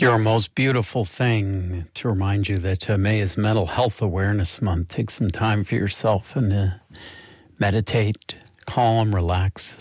Your most beautiful thing, to remind you that May is Mental Health Awareness Month. Take some time for yourself and meditate, calm, relax,